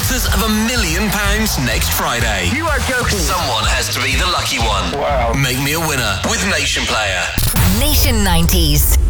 chances of £1 million next Friday. You are joking. Someone has to be the lucky one. Wow. Make me a winner with Nation Player. Nation 90s.